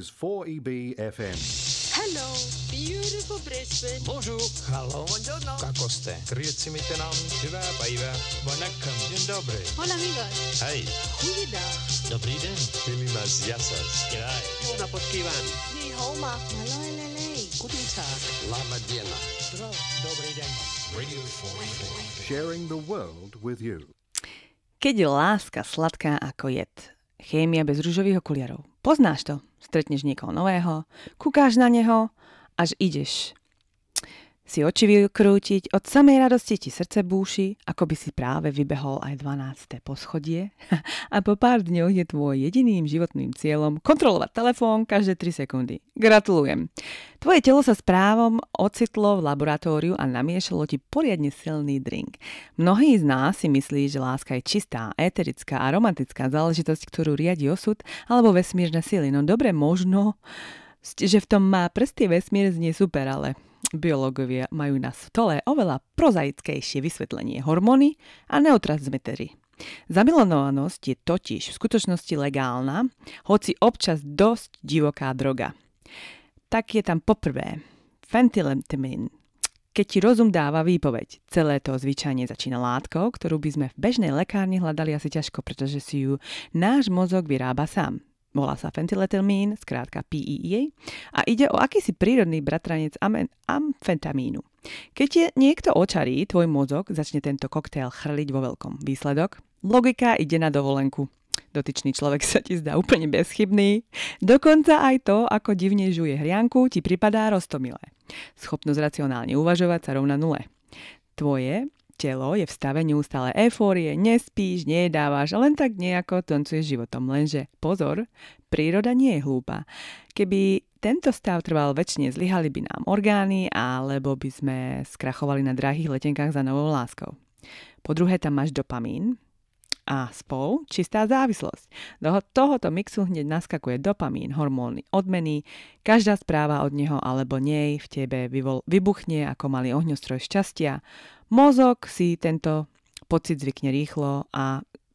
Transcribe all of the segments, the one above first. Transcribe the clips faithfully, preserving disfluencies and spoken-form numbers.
is four E B F M. Hello, beautiful Brisbane. Bonjour. Hello. Buongiorno. Kako ste? Tervetuloa mitään. Hyvää päivää. Vanakkam. Dzień dobry. Hola, amigos. Hej. Goeiedag. Dobrý den. Pilimas jasas. G'day. Jona potkivan. Ni hao ma. Maloi Guten Tag. Lama diena. Zdrav. Dobrý den. Radio four E B. Sharing the world with you. Keď je láska sladká ako jed. Chémia bez ružových okuliarov. Poznáš to? Stretneš niekoho nového, kúkáš na neho, až ideš si oči vykrútiť, od samej radosti ti srdce búši, ako by si práve vybehol aj dvanáste poschodie a po pár dňoch je tvoj jediným životným cieľom kontrolovať telefón každé tri sekundy. Gratulujem. Tvoje telo sa správom ocitlo v laboratóriu a namiešalo ti poriadne silný drink. Mnohí z nás si myslí, že láska je čistá, éterická a romantická záležitosť, ktorú riadi osud alebo vesmírne sily. No dobre, možno, že v tom má prsty vesmír znie super, ale biológovia majú na stole oveľa prozaickejšie vysvetlenie hormóny a neurotransmitery. Zamilovanosť je totiž v skutočnosti legálna, hoci občas dosť divoká droga. Tak je tam poprvé fentyletamín. Keď ti rozum dáva výpoveď, celé to zvyčajne začína látkou, ktorú by sme v bežnej lekárni hľadali asi ťažko, pretože si ju náš mozog vyrába sám. Volá sa fentyletamín, skrátka P E E A, a ide o akýsi prírodný bratranec amen, amfetamínu. Keď je niekto očarí, tvoj mozog začne tento koktail chrliť vo veľkom. Výsledok? Logika ide na dovolenku. Dotyčný človek sa ti zdá úplne bezchybný. Dokonca aj to, ako divne žuje hrianku, ti pripadá roztomilé. Schopnosť racionálne uvažovať sa rovná nule. Tvoje telo je v stave neustále eufórie, nespíš, nejedávaš, len tak nejako tancuješ životom. Lenže pozor, príroda nie je hlúpa. Keby tento stav trval väčšine, zlyhali by nám orgány, alebo by sme skrachovali na drahých letenkách za novou láskou. Po druhé, tam máš dopamín a spolu čistá závislosť. Do tohoto mixu hneď naskakuje dopamín, hormóny odmeny, každá správa od neho alebo nej v tebe vyvol, vybuchne ako malý ohňostroj šťastia. Mozog si tento pocit zvykne rýchlo a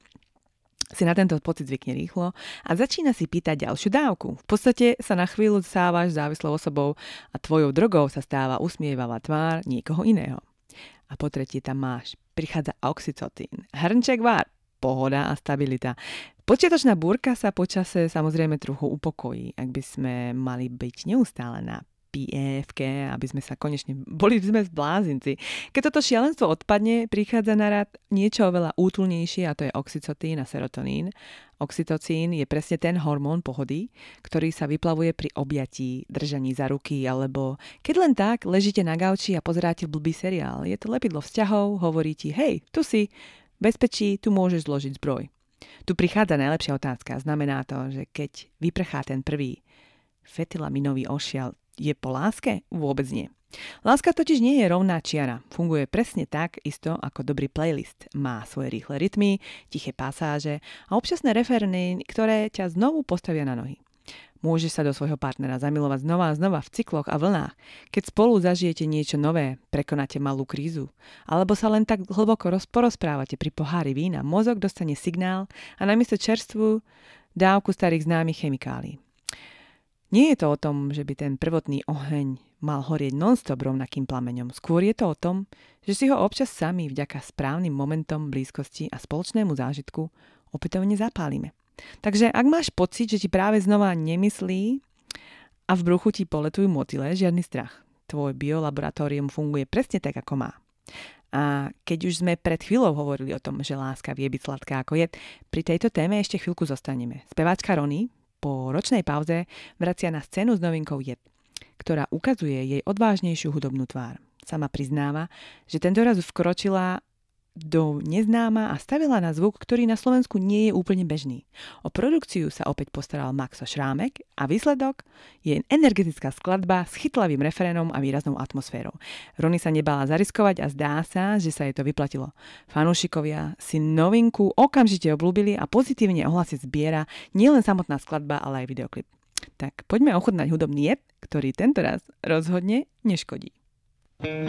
si na tento pocit zvykne rýchlo a začína si pýtať ďalšiu dávku. V podstate sa na chvíľu stávaš závislou osobou a tvojou drogou sa stáva usmievavá tvár niekoho iného. A po tretie tam máš, prichádza oxytocín, hrnček vár, pohoda a stabilita. Počiatočná búrka sa počase samozrejme trochu upokojí, ak by sme mali byť neustále na pé efke, aby sme sa konečne, boli sme blázinci. Keď toto šialenstvo odpadne, prichádza na rad niečo oveľa útulnejšie a to je oxytocín a serotonín. Oxytocín je presne ten hormón pohody, ktorý sa vyplavuje pri objatí, držaní za ruky alebo keď len tak ležíte na gauči a pozeráte blbý seriál. Je to lepidlo vzťahov, hovorí ti, hej, tu si, bezpečí, tu môžeš zložiť zbroj. Tu prichádza najlepšia otázka. Znamená to, že keď vyprchá ten prvý fetylaminový ošial, je po láske? Vôbec nie. Láska totiž nie je rovná čiara. Funguje presne tak isto ako dobrý playlist. Má svoje rýchle rytmy, tiché pasáže a občasné refrény, ktoré ťa znovu postavia na nohy. Môžeš sa do svojho partnera zamilovať znova a znova v cykloch a vlnách. Keď spolu zažijete niečo nové, prekonáte malú krízu, alebo sa len tak hlboko roz- porozprávate pri pohári vína, mozog dostane signál a namiesto čerstvú dávku starých známych chemikálií. Nie je to o tom, že by ten prvotný oheň mal horieť non-stop rovnakým plameňom. Skôr je to o tom, že si ho občas sami vďaka správnym momentom blízkosti a spoločnému zážitku opätovne zapálime. Takže ak máš pocit, že ti práve znova nemyslí a v bruchu ti poletujú motyle, žiadny strach. Tvoj biolaboratórium funguje presne tak, ako má. A keď už sme pred chvíľou hovorili o tom, že láska vie byť sladká ako jed, pri tejto téme ešte chvíľku zostaneme. Speváčka Roni po ročnej pauze vracia na scénu s novinkou Jed, ktorá ukazuje jej odvážnejšiu hudobnú tvár. Sama priznáva, že tento raz vkročila do neznáma a stavila na zvuk, ktorý na Slovensku nie je úplne bežný. O produkciu sa opäť postaral Maxo Šrámek a výsledok je energetická skladba s chytlavým refrénom a výraznou atmosférou. Roni sa nebála zariskovať a zdá sa, že sa jej to vyplatilo. Fanúšikovia si novinku okamžite obľúbili a pozitívne ohlasy zbiera nielen samotná skladba, ale aj videoklip. Tak poďme ochutnať hudobný jed, ktorý tentoraz rozhodne neškodí.